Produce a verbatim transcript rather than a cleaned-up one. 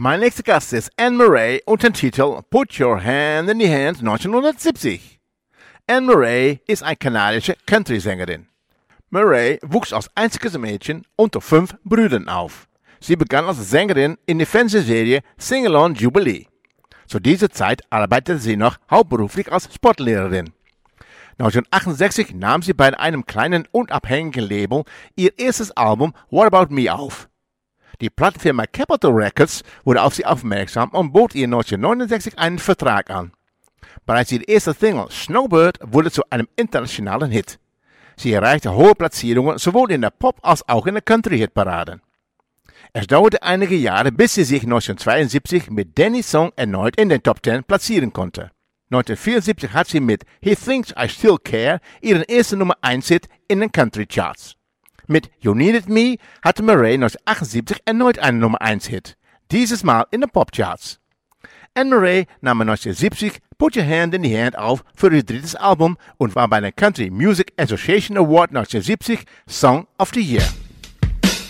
Mein nächster Gast ist Anne Murray und den Titel Put Your Hand in the Hand neunzehnhundertsiebzig. Anne Murray ist eine kanadische Country-Sängerin. Murray wuchs als einziges Mädchen unter fünf Brüdern auf. Sie begann als Sängerin in der Fernsehserie Sing-Along Jubilee. Zu dieser Zeit arbeitete sie noch hauptberuflich als Sportlehrerin. neunzehnhundertachtundsechzig nahm sie bei einem kleinen unabhängigen Label ihr erstes Album What About Me auf. Die Plattenfirma Capitol Records wurde auf sie aufmerksam und bot ihr neunzehnhundertneunundsechzig einen Vertrag an. Bereits ihre erste Single Snowbird wurde zu einem internationalen Hit. Sie erreichte hohe Platzierungen sowohl in der Pop- als auch in der Country-Hitparade. Es dauerte einige Jahre, bis sie sich neunzehnhundertzweiundsiebzig mit Danny's Song erneut in den Top Ten platzieren konnte. neunzehnhundertvierundsiebzig hat sie mit He Thinks I Still Care ihren ersten Nummer eins Hit in den Country Charts. Mit You Needed Me hatte Murray neunzehnhundertachtundsiebzig erneut einen Nummer eins Hit, dieses Mal in den Pop Charts. Anne Murray nahm neunzehnhundertsiebzig Put Your Hand in the Hand auf für ihr drittes Album und war bei der Country Music Association Award neunzehnhundertsiebzig Song of the Year.